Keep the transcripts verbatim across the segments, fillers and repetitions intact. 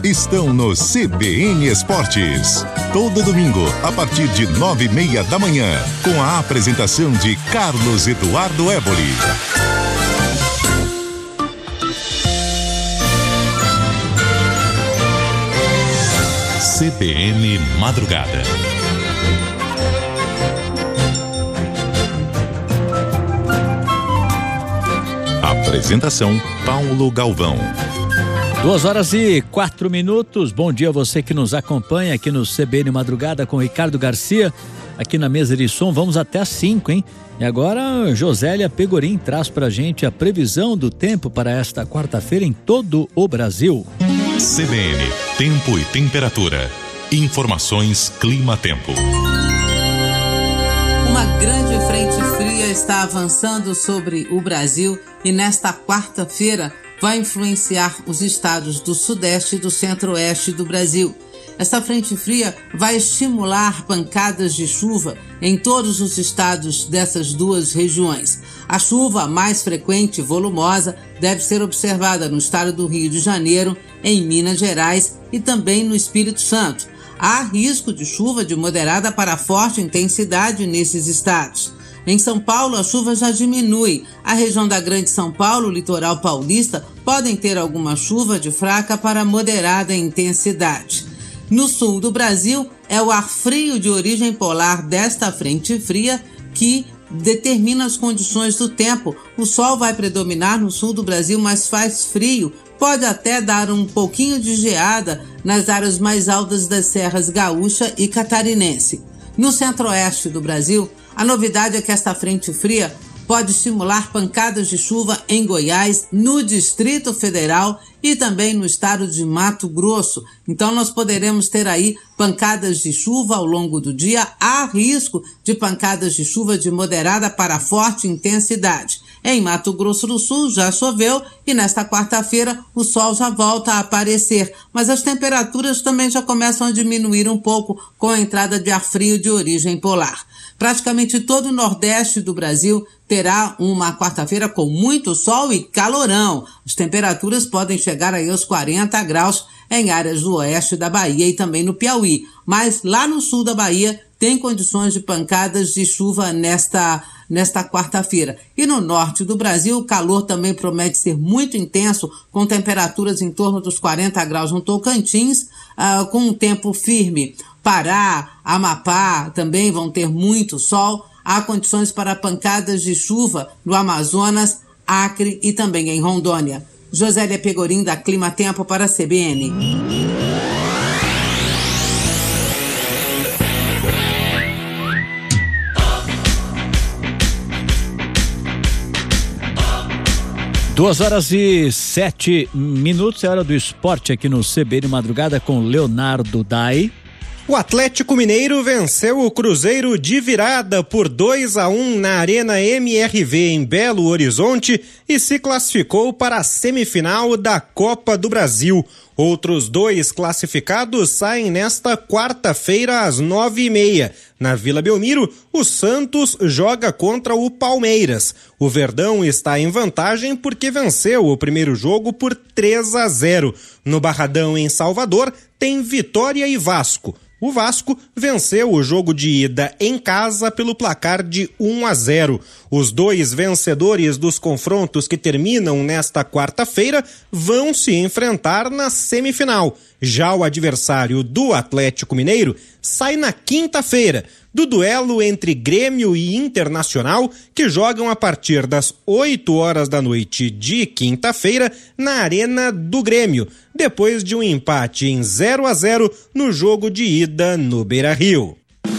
estão no C B N Esportes. Todo domingo, a partir de nove e meia da manhã, com a apresentação de Carlos Eduardo Éboli. C B N Madrugada. Apresentação Paulo Galvão. Duas horas e quatro minutos. Bom dia a você que nos acompanha aqui no C B N Madrugada com Ricardo Garcia, aqui na mesa de som. Vamos até às cinco, hein? E agora Josélia Pegorim traz pra gente a previsão do tempo para esta quarta-feira em todo o Brasil. C B N, tempo e temperatura. Informações Clima-Tempo. Uma grande frente fria está avançando sobre o Brasil e nesta quarta-feira vai influenciar os estados do sudeste e do centro-oeste do Brasil. Essa frente fria vai estimular pancadas de chuva em todos os estados dessas duas regiões. A chuva mais frequente e volumosa deve ser observada no estado do Rio de Janeiro, em Minas Gerais e também no Espírito Santo. Há risco de chuva de moderada para forte intensidade nesses estados. Em São Paulo, a chuva já diminui. A região da Grande São Paulo, o litoral paulista, podem ter alguma chuva de fraca para moderada intensidade. No sul do Brasil, é o ar frio de origem polar desta frente fria que determina as condições do tempo. O sol vai predominar no sul do Brasil, mas faz frio. Pode até dar um pouquinho de geada nas áreas mais altas das serras gaúcha e catarinense. No centro-oeste do Brasil, a novidade é que esta frente fria pode estimular pancadas de chuva em Goiás, no Distrito Federal e também no estado de Mato Grosso. Então nós poderemos ter aí pancadas de chuva ao longo do dia. Há risco de pancadas de chuva de moderada para forte intensidade. Em Mato Grosso do Sul já choveu e nesta quarta-feira o sol já volta a aparecer, mas as temperaturas também já começam a diminuir um pouco com a entrada de ar frio de origem polar. Praticamente todo o nordeste do Brasil terá uma quarta-feira com muito sol e calorão. As temperaturas podem chegar aí aos quarenta graus em áreas do oeste da Bahia e também no Piauí. Mas lá no sul da Bahia tem condições de pancadas de chuva nesta, nesta quarta-feira. E no norte do Brasil o calor também promete ser muito intenso, com temperaturas em torno dos quarenta graus no Tocantins, uh, com um tempo firme. Pará, Amapá também vão ter muito sol. Há condições para pancadas de chuva no Amazonas, Acre e também em Rondônia. Josélia Pegorim, da Clima Tempo, para a C B N. Duas horas e sete minutos, é hora do esporte aqui no C B N Madrugada com Leonardo Dai. O Atlético Mineiro venceu o Cruzeiro de virada por dois a um na Arena M R V em Belo Horizonte e se classificou para a semifinal da Copa do Brasil. Outros dois classificados saem nesta quarta-feira às nove e meia. Na Vila Belmiro, o Santos joga contra o Palmeiras. O Verdão está em vantagem porque venceu o primeiro jogo por três a zero. No Barradão, em Salvador, tem Vitória e Vasco. O Vasco venceu o jogo de ida em casa pelo placar de um a zero. Os dois vencedores dos confrontos que terminam nesta quarta-feira vão se enfrentar na semifinal. Já o adversário do Atlético Mineiro sai na quinta-feira, do duelo entre Grêmio e Internacional, que jogam a partir das oito horas da noite de quinta-feira na Arena do Grêmio, depois de um empate em zero a zero no jogo de ida no Beira-Rio.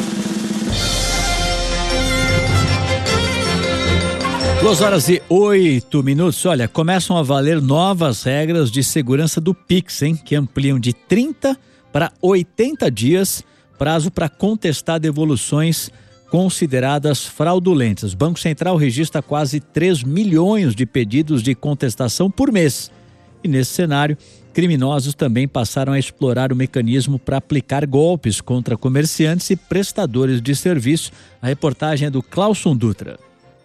Duas horas e oito minutos. Olha, começam a valer novas regras de segurança do Pix, hein? Que ampliam de trinta para oitenta dias prazo para contestar devoluções consideradas fraudulentas. O Banco Central registra quase três milhões de pedidos de contestação por mês. E nesse cenário, criminosos também passaram a explorar o mecanismo para aplicar golpes contra comerciantes e prestadores de serviço. A reportagem é do Clauson Dutra.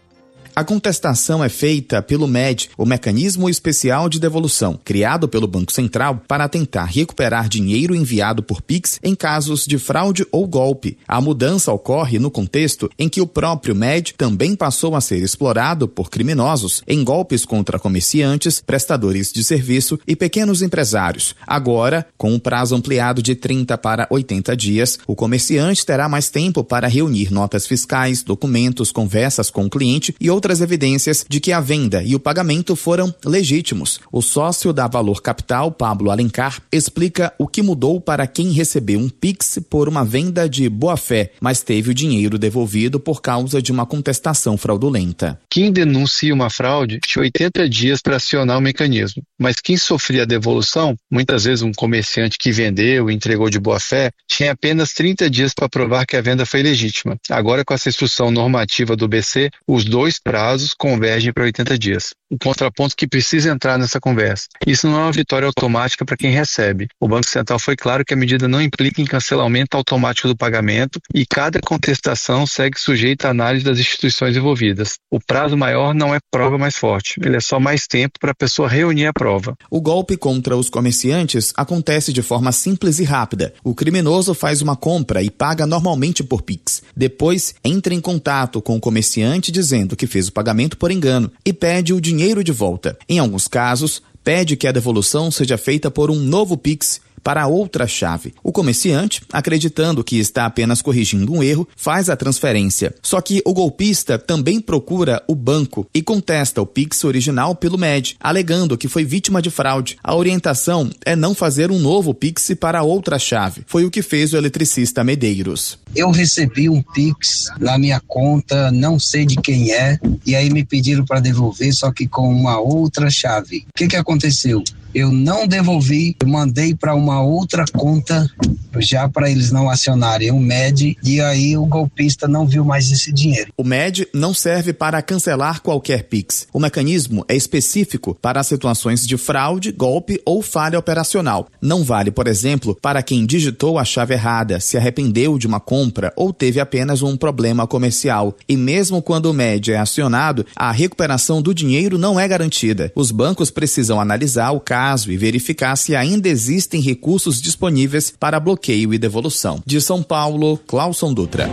A contestação é feita pelo M E D, o Mecanismo Especial de Devolução, criado pelo Banco Central para tentar recuperar dinheiro enviado por Pix em casos de fraude ou golpe. A mudança ocorre no contexto em que o próprio M E D também passou a ser explorado por criminosos em golpes contra comerciantes, prestadores de serviço e pequenos empresários. Agora, com o prazo ampliado de trinta para oitenta dias, o comerciante terá mais tempo para reunir notas fiscais, documentos, conversas com o cliente e outras evidências de que a venda e o pagamento foram legítimos. O sócio da Valor Capital, Pablo Alencar, explica o que mudou para quem recebeu um Pix por uma venda de boa-fé, mas teve o dinheiro devolvido por causa de uma contestação fraudulenta. Quem denuncia uma fraude tinha oitenta dias para acionar o mecanismo, mas quem sofria a devolução, muitas vezes um comerciante que vendeu e entregou de boa-fé, tinha apenas trinta dias para provar que a venda foi legítima. Agora, com essa instrução normativa do B C, os dois prazos convergem para oitenta dias. O contraponto que precisa entrar nessa conversa. Isso não é uma vitória automática para quem recebe. O Banco Central foi claro que a medida não implica em cancelamento automático do pagamento e cada contestação segue sujeita à análise das instituições envolvidas. O prazo maior não é prova mais forte, ele é só mais tempo para a pessoa reunir a prova. O golpe contra os comerciantes acontece de forma simples e rápida. O criminoso faz uma compra e paga normalmente por Pix. Depois, entra em contato com o comerciante dizendo que fez o pagamento por engano e pede o dinheiro de volta. Em alguns casos, pede que a devolução seja feita por um novo Pix para outra chave. O comerciante, acreditando que está apenas corrigindo um erro, faz a transferência. Só que o golpista também procura o banco e contesta o Pix original pelo M E D, alegando que foi vítima de fraude. A orientação é não fazer um novo Pix para outra chave. Foi o que fez o eletricista Medeiros. Eu recebi um Pix na minha conta, não sei de quem é, e aí me pediram para devolver, só que com uma outra chave. O que que aconteceu? Eu não devolvi, eu mandei para uma outra conta já para eles não acionarem o M E D e aí o golpista não viu mais esse dinheiro. O M E D não serve para cancelar qualquer Pix. O mecanismo é específico para situações de fraude, golpe ou falha operacional. Não vale, por exemplo, para quem digitou a chave errada, se arrependeu de uma compra ou teve apenas um problema comercial. E mesmo quando o M E D é acionado, a recuperação do dinheiro não é garantida. Os bancos precisam analisar o caso e verificar se ainda existem recursos disponíveis para bloqueio e devolução. De São Paulo, Clauson Dutra.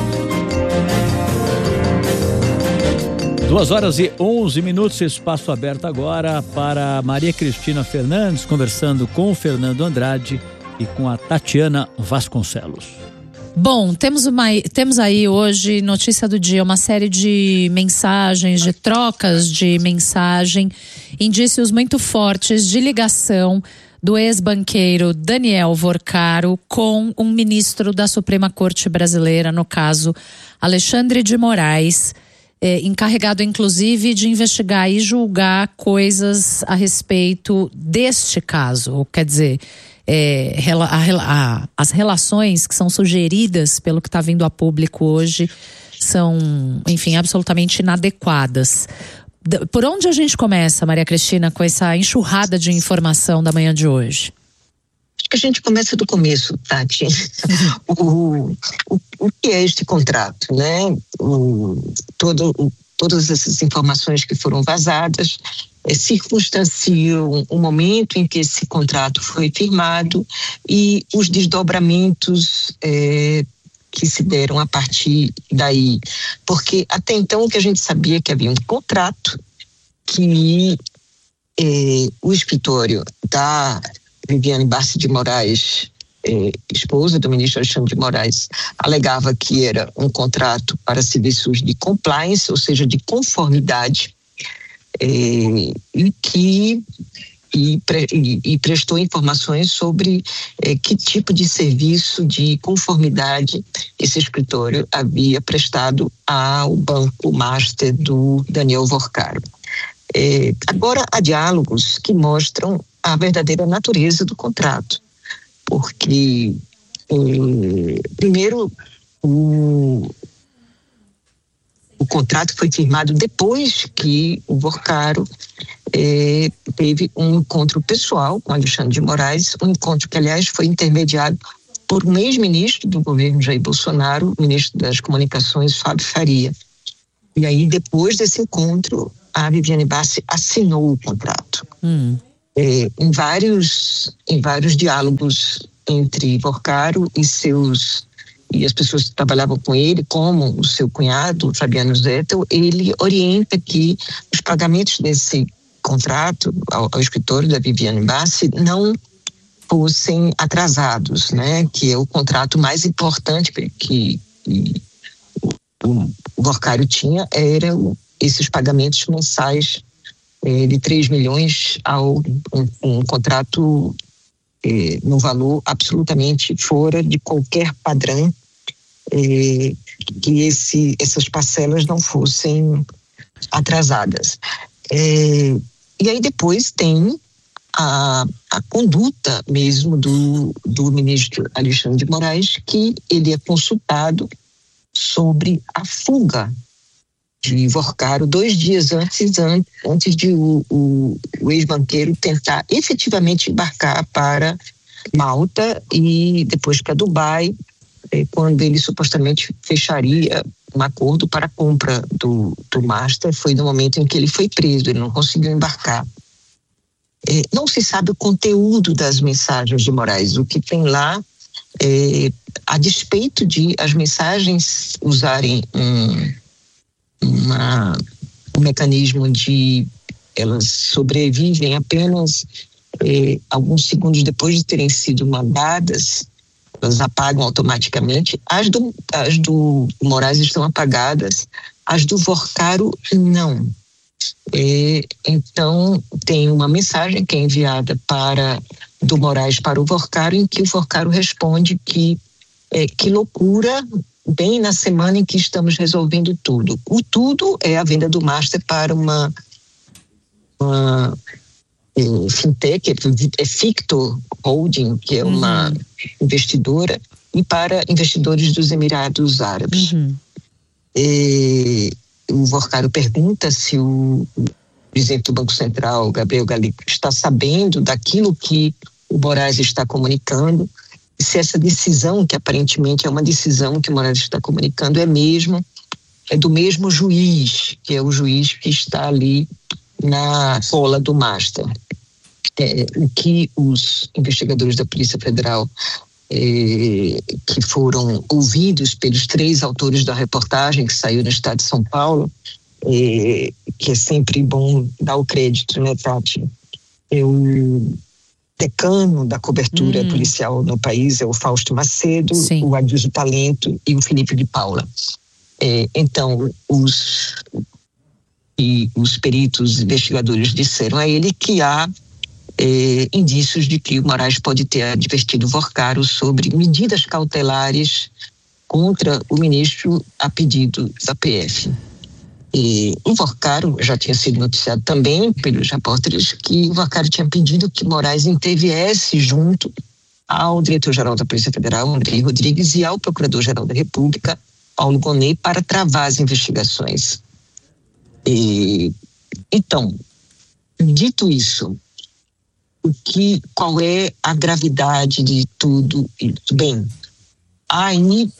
Duas horas e onze minutos, espaço aberto agora para Maria Cristina Fernandes, conversando com o Fernando Andrade e com a Tatiana Vasconcelos. Bom, temos, uma, temos aí hoje, notícia do dia, uma série de mensagens, de trocas de mensagem, indícios muito fortes de ligação do ex-banqueiro Daniel Vorcaro com um ministro da Suprema Corte Brasileira, no caso Alexandre de Moraes, é, encarregado inclusive de investigar e julgar coisas a respeito deste caso, quer dizer... É, a, a, as relações que são sugeridas pelo que está vindo a público hoje são, enfim, absolutamente inadequadas. Por onde a gente começa, Maria Cristina, com essa enxurrada de informação da manhã de hoje? Acho que a gente começa do começo, Tati. o, o, o que é este contrato, né? O, todo, o, todas essas informações que foram vazadas É, circunstanciam o momento em que esse contrato foi firmado e os desdobramentos é, que se deram a partir daí. Porque até então o que a gente sabia é que havia um contrato que é, o escritório da Viviane Barsi de Moraes, é, esposa do ministro Alexandre de Moraes, alegava que era um contrato para serviços de compliance, ou seja, de conformidade, É, e que e, e, e prestou informações sobre é, que tipo de serviço de conformidade esse escritório havia prestado ao Banco Master do Daniel Vorcaro. É, agora há diálogos que mostram a verdadeira natureza do contrato, porque é, primeiro o O contrato foi firmado depois que o Vorcaro eh, teve um encontro pessoal com Alexandre de Moraes, um encontro que, aliás, foi intermediado por um ex-ministro do governo Jair Bolsonaro, ministro das Comunicações, Fábio Faria. E aí, depois desse encontro, a Viviane Bassi assinou o contrato. Hum. É, em, vários, em vários diálogos entre Porcaro e seus e as pessoas que trabalhavam com ele, como o seu cunhado, Fabiano Zettel, ele orienta que os pagamentos desse contrato ao, ao escritório da Viviane Bassi não fossem atrasados, né? Que é o contrato mais importante que, que o, o Porcaro tinha, era o, esses pagamentos mensais eh, de três milhões ao um, um contrato eh, no valor absolutamente fora de qualquer padrão, eh, que esse, essas parcelas não fossem atrasadas. Eh, e aí depois tem a, a conduta mesmo do, do ministro Alexandre de Moraes, que ele é consultado sobre a fuga de Porcaro dois dias antes, antes de o, o, o ex-banqueiro tentar efetivamente embarcar para Malta e depois para Dubai, quando ele supostamente fecharia um acordo para a compra do, do Master. Foi no momento em que ele foi preso, ele não conseguiu embarcar. É, não se sabe o conteúdo das mensagens de Moraes. O que tem lá, é, a despeito de as mensagens usarem um, uma, um mecanismo de elas sobrevivem apenas é, alguns segundos depois de terem sido mandadas, elas apagam automaticamente. As do, as do Moraes estão apagadas, as do Porcaro não. É, então tem uma mensagem que é enviada para do Moraes para o Porcaro, em que o Porcaro responde que é, que loucura, bem na semana em que estamos resolvendo tudo. O tudo é a venda do Master para uma, uma é, fintech, é Fictor Holding, que é uma uhum. investidora, e para investidores dos Emirados Árabes. Uhum. É, o Porcaro pergunta se o presidente do Banco Central, Gabriel Galípolo, está sabendo daquilo que o Moraes está comunicando, e se essa decisão, que aparentemente é uma decisão que o Moraes está comunicando, é mesmo, é do mesmo juiz, que é o juiz que está ali na cola do Master. É, o que os investigadores da Polícia Federal É, que foram ouvidos pelos três autores da reportagem que saiu no estado de São Paulo, é, que é sempre bom dar o crédito, né, Tati? É o decano da cobertura hum. policial no país, é o Fausto Macedo, Sim. o Adilson Talento e o Felipe de Paula. É, então, os, e os peritos investigadores disseram a ele que há É, indícios de que o Moraes pode ter advertido o Porcaro sobre medidas cautelares contra o ministro a pedido da P F. E o Porcaro já tinha sido noticiado também pelos repórteres que o Porcaro tinha pedido que Moraes interviesse junto ao diretor-geral da Polícia Federal, Andrei Rodrigues, e ao procurador-geral da República, Paulo Gonet, para travar as investigações. E, então, dito isso, o que, qual é a gravidade de tudo isso? Bem, há aí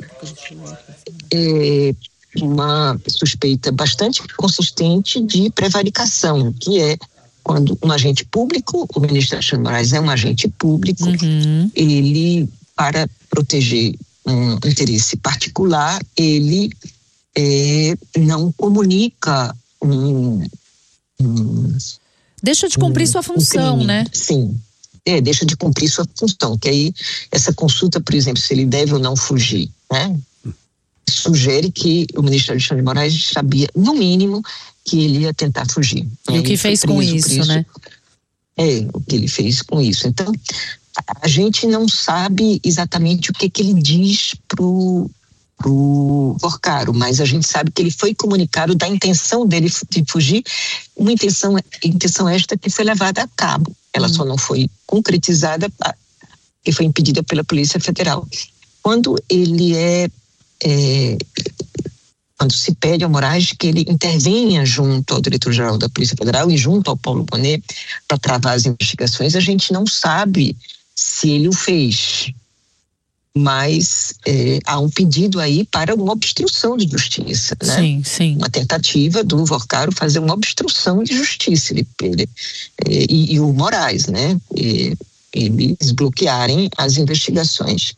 é, uma suspeita bastante consistente de prevaricação, que é quando um agente público, o ministro Alexandre de Moraes é um agente público, uhum. ele, para proteger um interesse particular, ele é, não comunica um... um Deixa de cumprir um, sua função, um né? Sim, é, deixa de cumprir sua função, que aí essa consulta, por exemplo, se ele deve ou não fugir, né? Sugere que o ministro Alexandre de Moraes sabia, no mínimo, que ele ia tentar fugir. E né? o que ele fez com isso, isso, né? É, o que ele fez com isso. Então, a gente não sabe exatamente o que, que ele diz pro pro Porcaro, mas a gente sabe que ele foi comunicado da intenção dele de fugir, uma intenção, intenção esta que foi levada a cabo. Ela hum. só não foi concretizada e foi impedida pela Polícia Federal. Quando ele é, é quando se pede ao Moraes que ele intervenha junto ao diretor-geral da Polícia Federal e junto ao Paulo Gonet para travar as investigações, a gente não sabe se ele o fez. mas é, há um pedido aí para uma obstrução de justiça, né? Sim, sim. Uma tentativa do Vorcaro fazer uma obstrução de justiça, ele, ele, e, e o Moraes, né? E, eles bloquearem as investigações.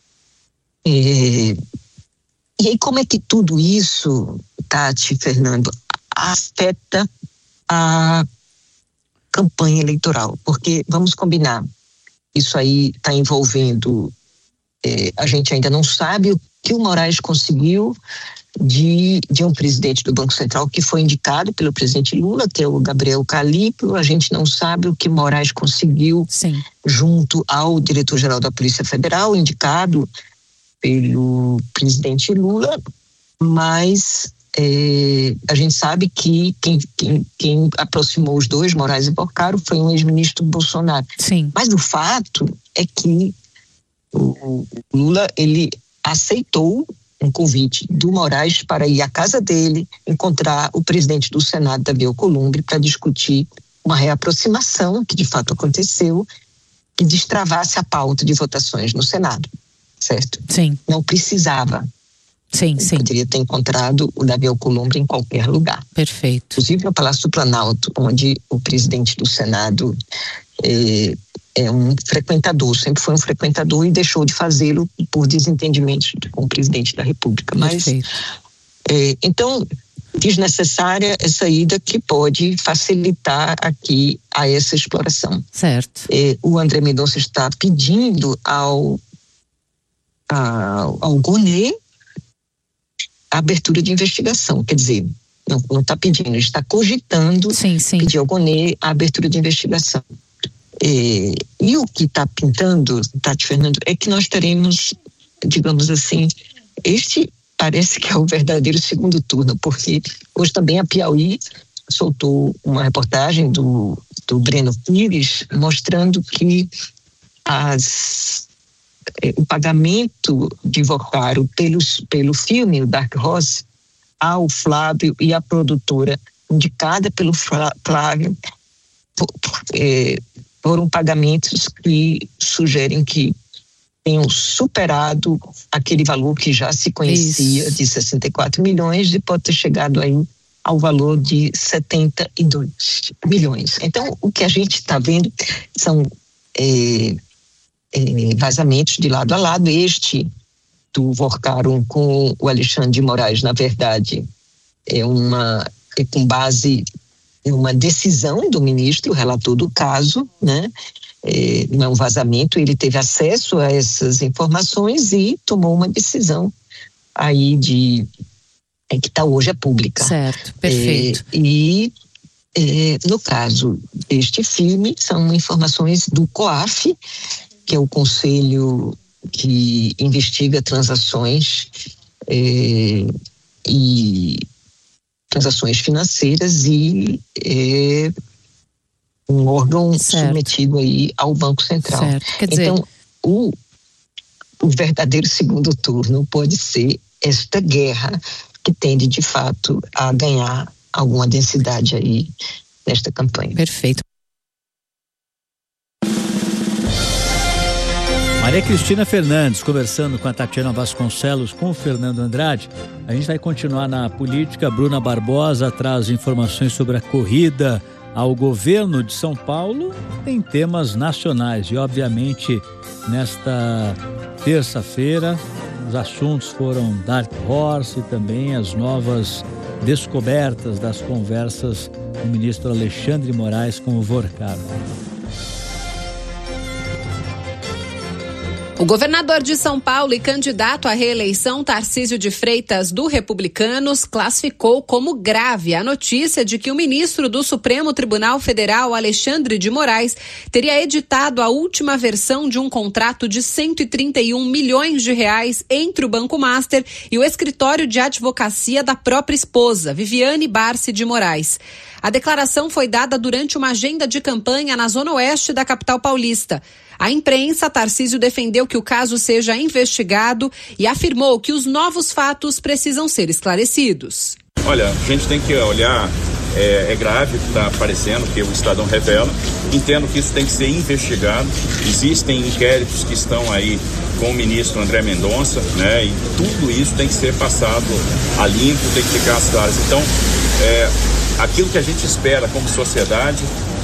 E, e aí como é que tudo isso, Tati, Fernando, afeta a campanha eleitoral? Porque, vamos combinar, isso aí está envolvendo, é, a gente ainda não sabe o que o Moraes conseguiu de, de um presidente do Banco Central que foi indicado pelo presidente Lula, que é o Gabriel Calippo. A gente não sabe o que Moraes conseguiu Sim. junto ao diretor-geral da Polícia Federal, indicado pelo presidente Lula, mas é, a gente sabe que quem, quem, quem aproximou os dois, Moraes e Vorcaro, foi um ex-ministro Bolsonaro. Sim. Mas o fato é que o Lula, ele aceitou um convite do Moraes para ir à casa dele, encontrar o presidente do Senado, Davi Alcolumbre, para discutir uma reaproximação, que de fato aconteceu, que destravasse a pauta de votações no Senado, certo? Sim. Não precisava. Sim, Ele sim. poderia ter encontrado o Davi Alcolumbre em qualquer lugar. Perfeito. Inclusive no Palácio do Planalto, onde o presidente do Senado é, é um frequentador, sempre foi um frequentador e deixou de fazê-lo por desentendimentos com o presidente da República. Mas, é, então, desnecessária essa ida que pode facilitar aqui a essa exploração. Certo. É, o André Mendonça está pedindo ao, ao, ao Gonê a abertura de investigação, quer dizer, não está pedindo, está cogitando sim, sim. pedir ao Gonê a abertura de investigação. É, e o que está pintando, Tati, Fernando, é que nós teremos, digamos assim, este parece que é o verdadeiro segundo turno, porque hoje também a Piauí soltou uma reportagem do, do Breno Pires mostrando que as, é, o pagamento de Vorcaro pelos, pelo filme, o Dark Horse, ao Flávio e à produtora indicada pelo Flávio, é, foram pagamentos que sugerem que tenham superado aquele valor que já se conhecia, isso, de sessenta e quatro milhões, e pode ter chegado aí ao valor de setenta e dois milhões. Então, o que a gente está vendo são é, é, vazamentos de lado a lado. Este do Vorcaro com o Alexandre de Moraes, na verdade, é uma é com base em uma decisão do ministro, o relator do caso, né? É, não é um vazamento, ele teve acesso a essas informações e tomou uma decisão aí de é, que está hoje é pública. Certo, perfeito. É, e é, no caso deste filme, são informações do COAF, que é o Conselho que investiga transações é, e transações financeiras e é, um órgão certo. submetido aí ao Banco Central. Certo. Quer dizer, então, o, o verdadeiro segundo turno pode ser esta guerra que tende, de fato, a ganhar alguma densidade aí nesta campanha. Perfeito. Maria Cristina Fernandes conversando com a Tatiana Vasconcelos, com o Fernando Andrade. A gente vai continuar na política. Bruna Barbosa traz informações sobre a corrida ao governo de São Paulo. Tem temas nacionais e, obviamente, nesta terça-feira, os assuntos foram Dark Horse e também as novas descobertas das conversas do ministro Alexandre de Moraes com o Vorcaro. O governador de São Paulo e candidato à reeleição, Tarcísio de Freitas, do Republicanos, classificou como grave a notícia de que o ministro do Supremo Tribunal Federal, Alexandre de Moraes, teria editado a última versão de um contrato de cento e trinta e um milhões de reais entre o Banco Master e o escritório de advocacia da própria esposa, Viviane Barsi de Moraes. A declaração foi dada durante uma agenda de campanha na zona oeste da capital paulista. A imprensa, Tarcísio defendeu que o caso seja investigado e afirmou que os novos fatos precisam ser esclarecidos. Olha, a gente tem que olhar é, é grave o que está aparecendo, que o Estadão revela. Entendo que isso tem que ser investigado. Existem inquéritos que estão aí com o ministro André Mendonça, né? E tudo isso tem que ser passado a limpo, tem que ficar às claras. Então, é, aquilo que a gente espera como sociedade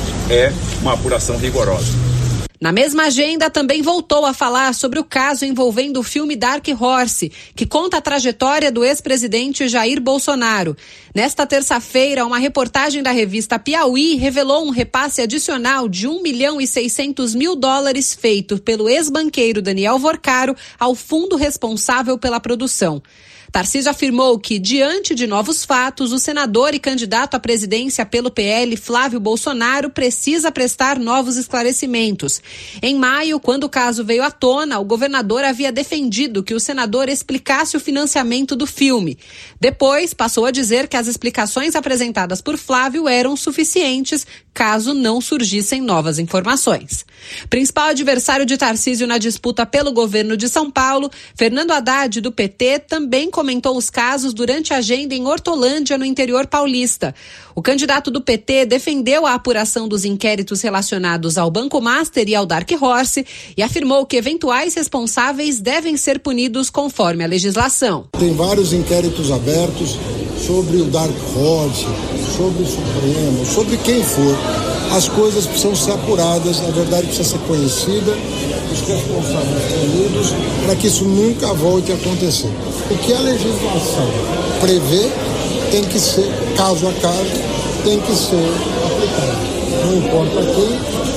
é uma apuração rigorosa. Na mesma agenda, também voltou a falar sobre o caso envolvendo o filme Dark Horse, que conta a trajetória do ex-presidente Jair Bolsonaro. Nesta terça-feira, uma reportagem da revista Piauí revelou um repasse adicional de um milhão e seiscentos mil dólares feito pelo ex-banqueiro Daniel Vorcaro ao fundo responsável pela produção. Tarcísio afirmou que, diante de novos fatos, o senador e candidato à presidência pelo P L, Flávio Bolsonaro, precisa prestar novos esclarecimentos. Em maio, quando o caso veio à tona, o governador havia defendido que o senador explicasse o financiamento do filme. Depois, passou a dizer que as explicações apresentadas por Flávio eram suficientes, caso não surgissem novas informações. Principal adversário de Tarcísio na disputa pelo governo de São Paulo, Fernando Haddad, do P T, também comentou os casos durante a agenda em Hortolândia, no interior paulista. O candidato do P T defendeu a apuração dos inquéritos relacionados ao Banco Master e ao Dark Horse e afirmou que eventuais responsáveis devem ser punidos conforme a legislação. Tem vários inquéritos abertos sobre o Dark Horse, sobre o Supremo, sobre quem for. As coisas precisam ser apuradas, a verdade precisa ser conhecida, os responsáveis punidos, para que isso nunca volte a acontecer. O que a legislação prevê tem que ser, caso a caso, tem que ser aplicado. Não importa quem,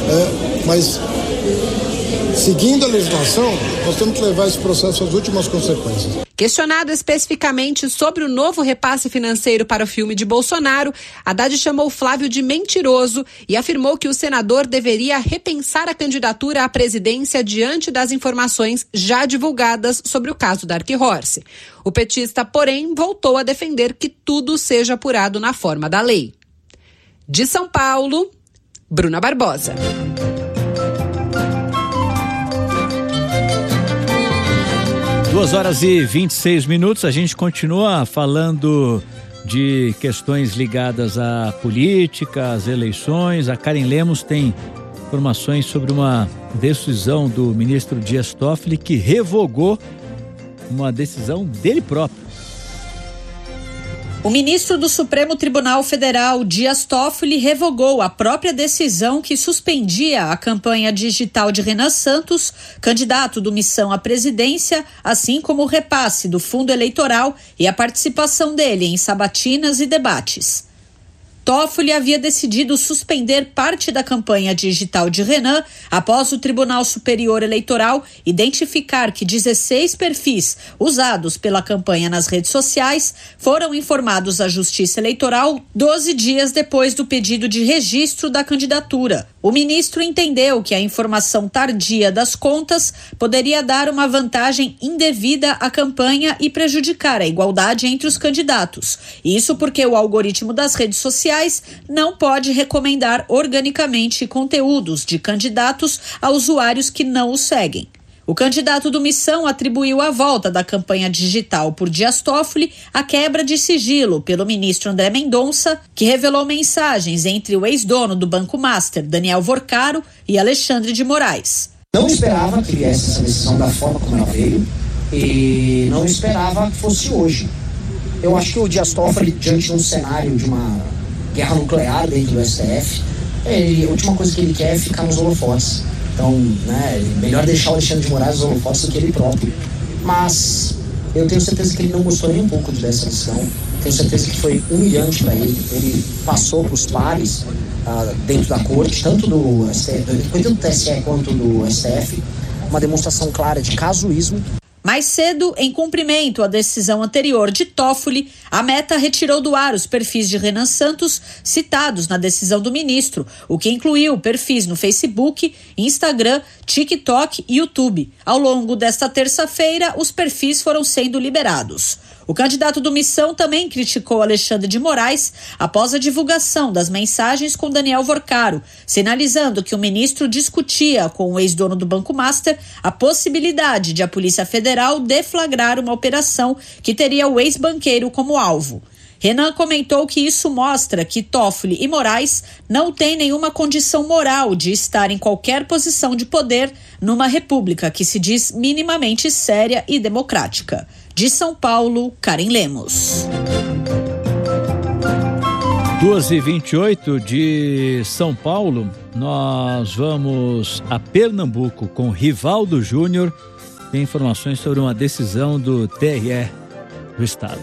é, mas seguindo a legislação, nós temos que levar esse processo às últimas consequências. Questionado especificamente sobre o novo repasse financeiro para o filme de Bolsonaro, Haddad chamou Flávio de mentiroso e afirmou que o senador deveria repensar a candidatura à presidência diante das informações já divulgadas sobre o caso Dark Horse. O petista, porém, voltou a defender que tudo seja apurado na forma da lei. De São Paulo, Bruna Barbosa. Duas horas e vinte e seis minutos, a gente continua falando de questões ligadas à política, às eleições. A Karen Lemos tem informações sobre uma decisão do ministro Dias Toffoli que revogou uma decisão dele próprio. O ministro do Supremo Tribunal Federal, Dias Toffoli, revogou a própria decisão que suspendia a campanha digital de Renan Santos, candidato do Missão à presidência, assim como o repasse do fundo eleitoral e a participação dele em sabatinas e debates. Toffoli havia decidido suspender parte da campanha digital de Renan após o Tribunal Superior Eleitoral identificar que dezesseis perfis usados pela campanha nas redes sociais foram informados à Justiça Eleitoral doze dias depois do pedido de registro da candidatura. O ministro entendeu que a informação tardia das contas poderia dar uma vantagem indevida à campanha e prejudicar a igualdade entre os candidatos. Isso porque o algoritmo das redes sociais não pode recomendar organicamente conteúdos de candidatos a usuários que não os seguem. O candidato do Missão atribuiu a volta da campanha digital por Dias Toffoli à quebra de sigilo pelo ministro André Mendonça, que revelou mensagens entre o ex-dono do Banco Master, Daniel Vorcaro, e Alexandre de Moraes. Não esperava que viesse essa decisão da forma como ela veio e não esperava que fosse hoje. Eu acho que o Dias Toffoli, diante de um cenário de uma guerra nuclear dentro do S T F, ele, a última coisa que ele quer é ficar nos holofotes. Então, né, melhor deixar o Alexandre de Moraes nos holofotes do que ele próprio. Mas eu tenho certeza que ele não gostou nem um pouco dessa decisão. Tenho certeza que foi humilhante para ele. Ele passou para os pares uh, dentro da corte, tanto do, S T F, tanto do T S E quanto do S T F, uma demonstração clara de casuísmo. Mais cedo, em cumprimento à decisão anterior de Toffoli, a Meta retirou do ar os perfis de Renan Santos citados na decisão do ministro, o que incluiu perfis no Facebook, Instagram, TikTok e YouTube. Ao longo desta terça-feira, os perfis foram sendo liberados. O candidato do Missão também criticou Alexandre de Moraes após a divulgação das mensagens com Daniel Vorcaro, sinalizando que o ministro discutia com o ex-dono do Banco Master a possibilidade de a Polícia Federal deflagrar uma operação que teria o ex-banqueiro como alvo. Renan comentou que isso mostra que Toffoli e Moraes não têm nenhuma condição moral de estar em qualquer posição de poder numa república que se diz minimamente séria e democrática. De São Paulo, Karen Lemos. duas e vinte e oito de São Paulo, nós vamos a Pernambuco com Rivaldo Júnior. Tem informações sobre uma decisão do T R E do estado.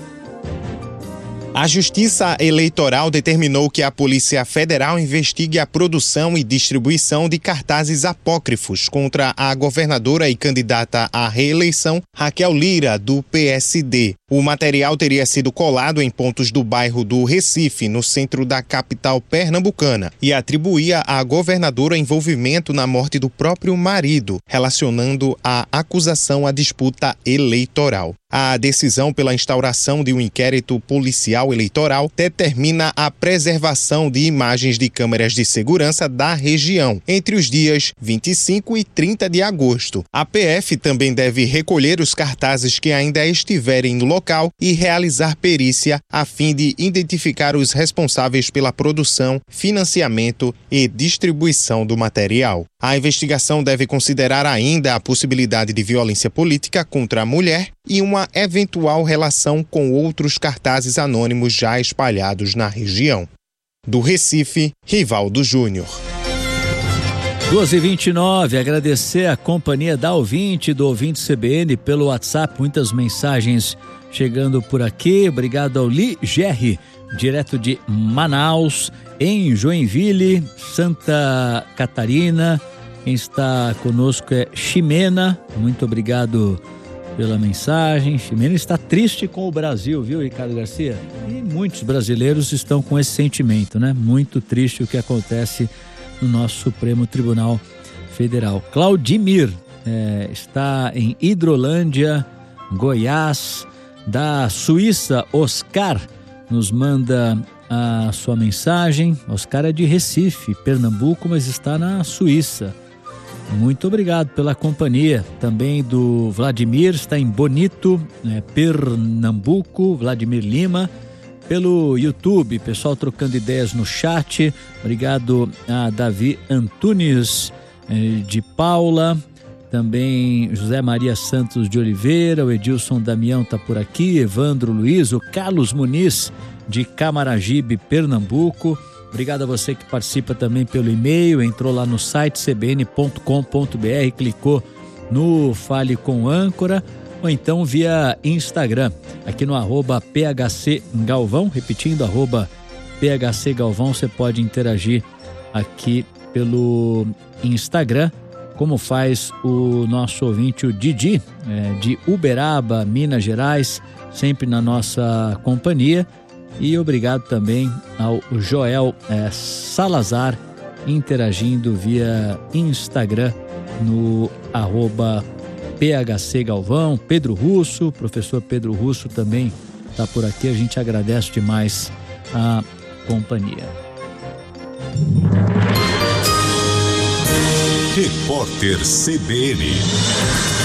A Justiça Eleitoral determinou que a Polícia Federal investigue a produção e distribuição de cartazes apócrifos contra a governadora e candidata à reeleição Raquel Lira, do P S D. O material teria sido colado em pontos do bairro do Recife, no centro da capital pernambucana, e atribuía à governadora envolvimento na morte do próprio marido, relacionando a acusação à disputa eleitoral. A decisão pela instauração de um inquérito policial eleitoral determina a preservação de imagens de câmeras de segurança da região entre os dias vinte e cinco e trinta de agosto. A P F também deve recolher os cartazes que ainda estiverem no local e realizar perícia a fim de identificar os responsáveis pela produção, financiamento e distribuição do material. A investigação deve considerar ainda a possibilidade de violência política contra a mulher e uma eventual relação com outros cartazes anônimos já espalhados na região. Do Recife, Rivaldo Júnior. duas e vinte e nove, agradecer a companhia da ouvinte, do ouvinte C B N pelo WhatsApp, muitas mensagens chegando por aqui. Obrigado ao Li Gerri, direto de Manaus, em Joinville, Santa Catarina. Quem está conosco é Ximena, muito obrigado pela mensagem. Ximena está triste com o Brasil, viu, Ricardo Garcia? E muitos brasileiros estão com esse sentimento, né? Muito triste o que acontece no nosso Supremo Tribunal Federal. Claudimir é, está em Hidrolândia, Goiás. Da Suíça, Oscar nos manda a sua mensagem. Oscar é de Recife, Pernambuco, mas está na Suíça. Muito obrigado pela companhia. Também do Vladimir, está em Bonito, né, Pernambuco, Vladimir Lima. Pelo YouTube, pessoal trocando ideias no chat. Obrigado a Davi Antunes eh, de Paula. Também José Maria Santos de Oliveira, o Edilson Damião está por aqui, Evandro Luiz, o Carlos Muniz de Camaragibe, Pernambuco. Obrigado a você que participa também pelo e-mail, entrou lá no site c b n ponto com ponto b r, clicou no Fale com Âncora, ou então via Instagram, aqui no arroba P H C Galvão, repetindo, arroba P H C Galvão, você pode interagir aqui pelo Instagram, como faz o nosso ouvinte, o Didi, é, de Uberaba, Minas Gerais, sempre na nossa companhia. E obrigado também ao Joel é, Salazar, interagindo via Instagram no arroba P H C Galvão. Pedro Russo, professor Pedro Russo também está por aqui, a gente agradece demais a companhia. Repórter C B N.